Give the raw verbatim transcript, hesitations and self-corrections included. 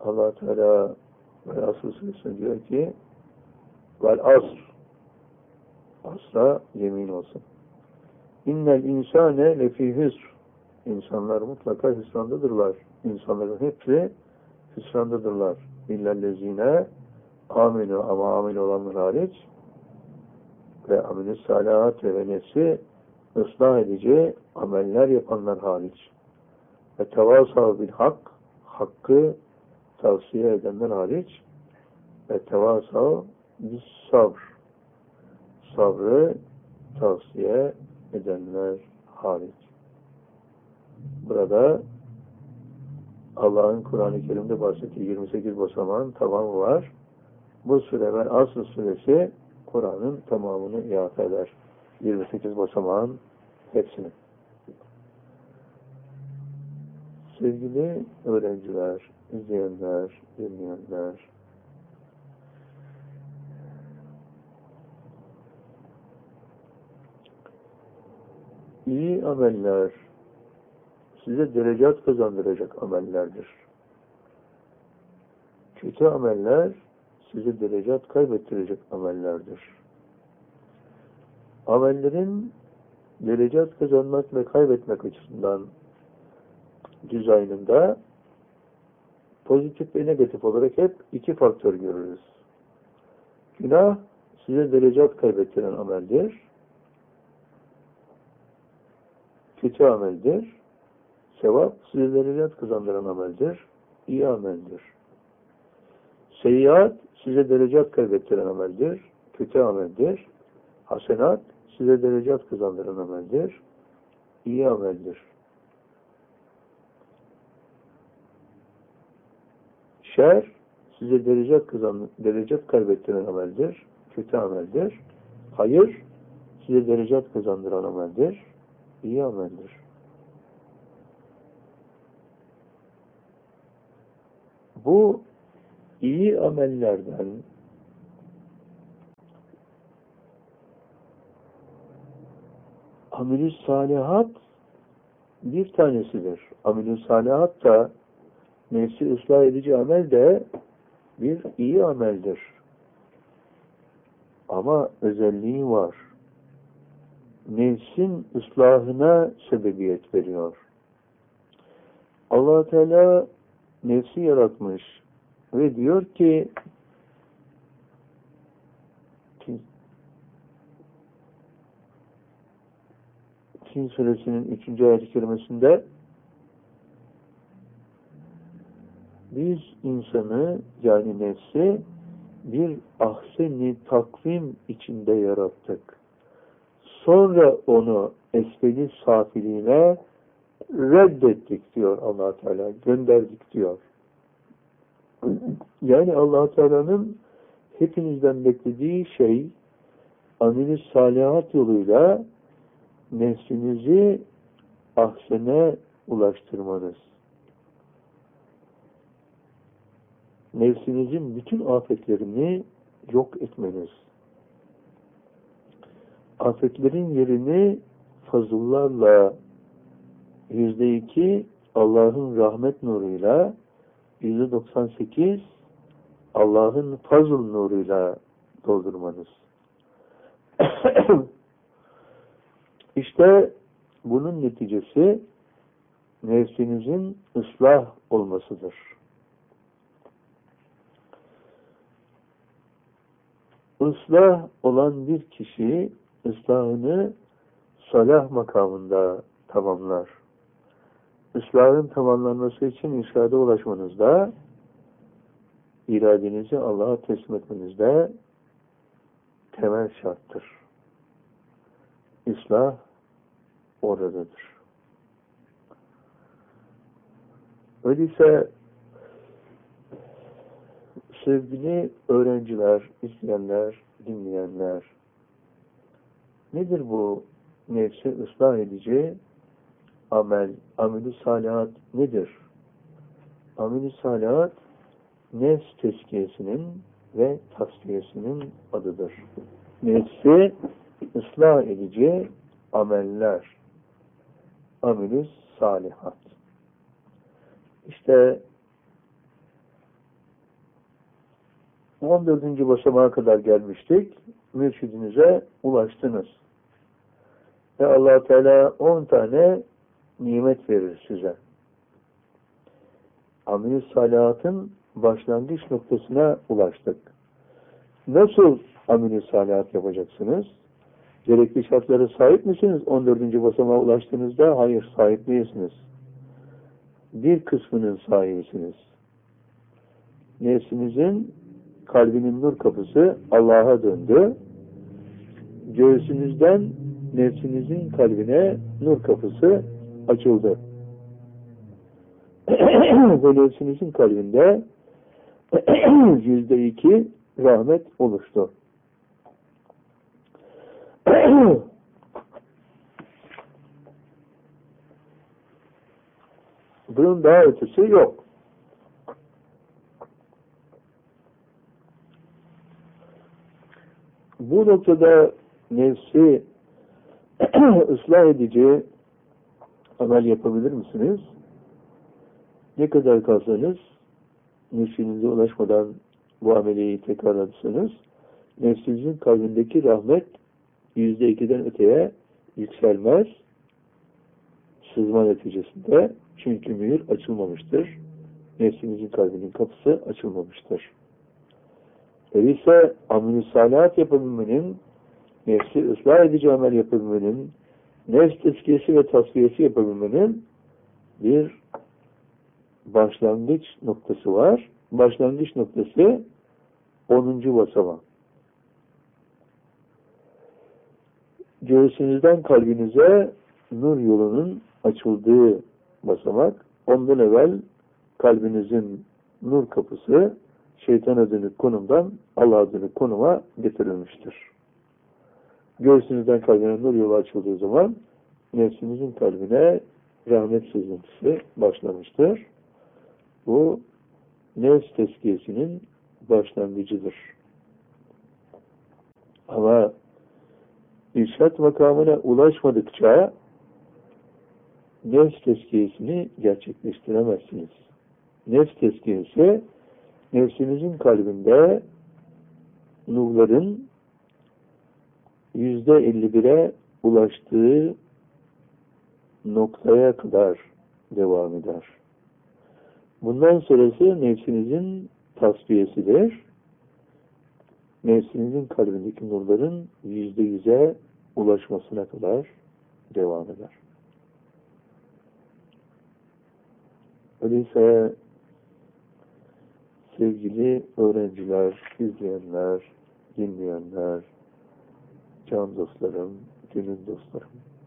Allah Teala ve Asr Suresi'nde diyor ki vel asr, asra yemin olsun. İnnel insane lefî hüsr. İnsanlar mutlaka hüsrandadırlar. İnsanların hepsi hüsrandadırlar. İllellezine aminu, ama amin olanlar hariç ve amilü salihat ve nefsi ıslah edici ameller yapanlar hariç ve tevasav bil hak, hakkı tavsiye edenler hariç ve tevasav bis sabr, sabrı tavsiye edenler hariç. Burada Allah'ın Kur'an-ı Kerim'de bahsettiği yirmi sekiz basamağın tamamı var. Bu sure ve Asr suresi Kur'an'ın tamamını ihate eder. yirmi sekiz basamağın hepsini. Sevgili öğrenciler, izleyenler, dinleyenler, iyi ameller size derecat kazandıracak amellerdir. Kötü ameller size derecat kaybettirecek amellerdir. Amellerin derecat kazanmak ve kaybetmek açısından dizaynında pozitif ve negatif olarak hep iki faktör görürüz. Günah size derecat kaybettiren ameldir. Kötü ameldir. Sevap size derecat kazandıran ameldir. İyi ameldir. Seyyiat size derecat kaybettiren ameldir. Kötü ameldir. Hasenat size derecat kazandıran ameldir. İyi ameldir. Şer size derecat kazan, derecat kaybettiren ameldir. Kötü ameldir. Hayır size derecat kazandıran ameldir. İyi ameldir. Bu iyi amellerden amel-i salihat bir tanesidir. Amel-i salihat da nefsi ıslah edici amel de bir iyi ameldir. Ama özelliği var. Nefsin ıslahına sebebiyet veriyor. Allah Teala nefsi yaratmış ve diyor ki Tin suresinin üçüncü ayet-i kerimesinde biz insanı yani nefsi bir ahsen-i takvim içinde yarattık. Sonra onu esfeli safiliğine reddettik diyor Allah Teala. Gönderdik diyor. Yani Allah Teala'nın hepinizden beklediği şey amel-i salihat yoluyla nefsinizi ahsene ulaştırmanız. Nefsinizin bütün afetlerini yok etmeniz. Afetlerin yerini fazıllarla yüzde iki Allah'ın rahmet nuruyla, yüzde doksan sekiz Allah'ın fazıl nuruyla doldurmanız. İşte bunun neticesi nefsinizin ıslah olmasıdır. Islah olan bir kişi ıslahını salah makamında tamamlar. Islahın tamamlanması için irşada ulaşmanızda, iradenizi Allah'a teslim etmenizde temel şarttır. İslah oradadır. Öyleyse sevgili öğrenciler, izleyenler, dinleyenler, nedir bu nefsi ıslah edici amel, amel-i salihat nedir? Amel-i salihat nefs tezkiyesinin ve tasfiyesinin adıdır. Nefsi ıslah edici ameller, amel-i salihat. İşte on dördüncü basamağa kadar gelmiştik. Mürşidinize ulaştınız. Ve Allah Teala on tane nimet verir size. Amel-i salihatın başlangıç noktasına ulaştık. Nasıl amel-i salihat yapacaksınız? Gerekli şartlara sahip misiniz? on dördüncü basamağa ulaştığınızda hayır, sahip değilsiniz. Bir kısmının sahibisiniz. Nefsinizin, kalbinin nur kapısı Allah'a döndü. Göğsünüzden nefsinizin kalbine nur kapısı açıldı. Ve nefsinizin kalbinde yüzde iki rahmet oluştu. Bunun daha ötesi yok. Bu noktada nefsi ıslah edici amel yapabilir misiniz? Ne kadar kalsanız, nefsinize ulaşmadan bu ameliyi tekrarladıysanız, nefsinizin kalbindeki rahmet yüzde ikiden öteye yükselmez. Sızma neticesinde, çünkü mühür açılmamıştır. Nefsinizin kalbinin kapısı açılmamıştır. Öyleyse amel-i salihat yapabilmenin, nefsi ıslah edici amel yapabilmenin, nefs tezkiyesi ve tasfiyesi yapabilmenin bir başlangıç noktası var. Başlangıç noktası onuncu basamak. Göğsünüzden kalbinize nur yolunun açıldığı basamak. Ondan evvel kalbinizin nur kapısı şeytana dönük konumdan Allah'a dönük konuma getirilmiştir. Göğsünüzden kalbine nur yolu açıldığı zaman nefsinizin kalbine rahmet sızıntısı başlamıştır. Bu nefs tezkiyesinin başlangıcıdır. Ama irşat makamına ulaşmadıkça nefs tezkiyesini gerçekleştiremezsiniz. Nefs tezkiyesi nefsinizin kalbinde nurların yüzde elli bire ulaştığı noktaya kadar devam eder. Bundan sonrası nefsinizin tasfiyesidir. Nefsinizin kalbindeki nurların yüzde yüze ulaşmasına kadar devam eder. Öyleyse sevgili öğrenciler, izleyenler, dinleyenler, can dostlarım, gönül dostlarım,